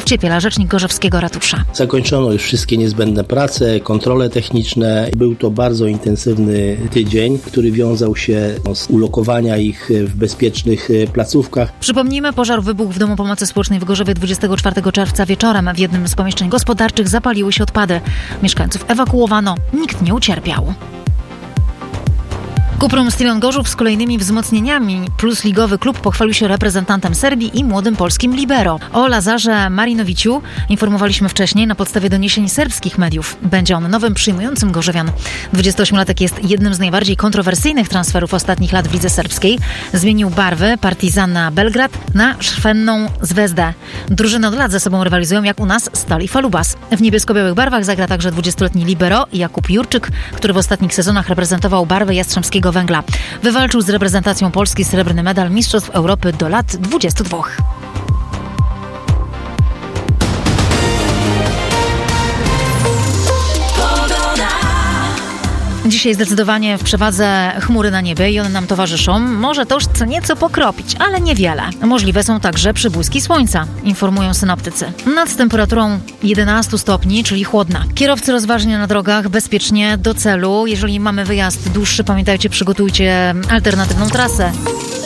Ciepiela, rzecznik Gorzewskiego Ratusza. Zakończono już wszystkie niezbędne prace, kontrole techniczne. Był to bardzo intensywny tydzień, który wiązał się z ulokowania ich w bezpiecznych placówkach. Przypomnijmy, pożar wybuchł w Domu Pomocy Społecznej w Gorzowie 24 czerwca wieczorem. W jednym z pomieszczeń gospodarczych zapaliły się odpady. Mieszkańców ewakuowano, nikt nie ucierpiał. Kuprum Stylion Gorzów z kolejnymi wzmocnieniami, plus ligowy klub pochwalił się reprezentantem Serbii i młodym polskim libero. O Lazarze Marinowiciu informowaliśmy wcześniej na podstawie doniesień serbskich mediów. Będzie on nowym przyjmującym Gorzowian. 28-latek jest jednym z najbardziej kontrowersyjnych transferów ostatnich lat w lidze serbskiej. Zmienił barwy Partizana Belgrad na szwenną Zvezdę. Drużyny od lat ze sobą rywalizują jak u nas Stali Falubas. W niebiesko-białych barwach zagra także 20-letni libero Jakub Jurczyk, który w ostatnich sezonach reprezentował barwy Jastrzębskiego Węgla. Wywalczył z reprezentacją Polski srebrny medal Mistrzostw Europy do lat 22. Dzisiaj zdecydowanie w przewadze chmury na niebie i one nam towarzyszą. Może to już co nieco pokropić, ale niewiele. Możliwe są także przybłyski słońca, informują synoptycy. Nad temperaturą 11 stopni, czyli chłodna. Kierowcy rozważnie na drogach, bezpiecznie do celu. Jeżeli mamy wyjazd dłuższy, pamiętajcie, przygotujcie alternatywną trasę.